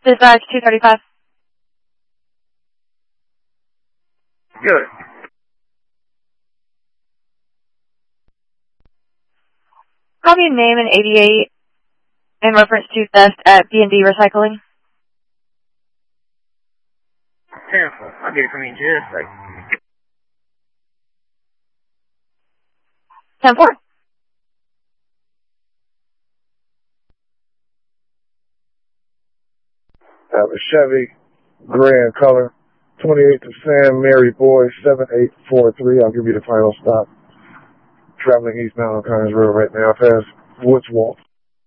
Dispatch 235. Good. Copy name and 88 in reference to theft at B&D Recycling. 10-4. I'll get it from you in just a second. 10-4. I have a Chevy, gray in color, 28 to Sam Mary Boy, 7843. I'll give you the final stop. Traveling eastbound on Conyers Road right now, past Woods Walk.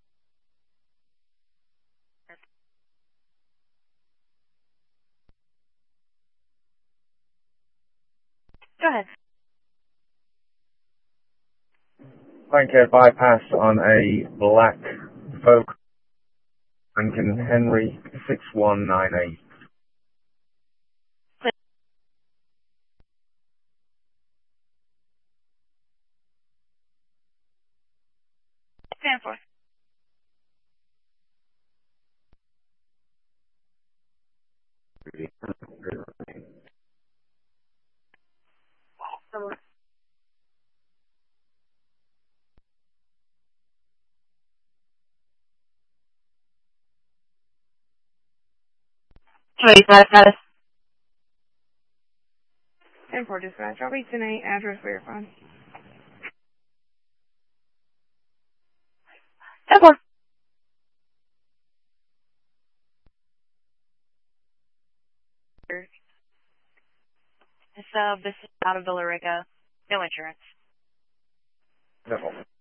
Go ahead. Plaincat bypass on a black Folk Lincoln Henry 6198. Stand for. Status. 10-4 dispatch. I'll be sending address verified. 10-4. This is out of Villa Rica. No insurance. No problem.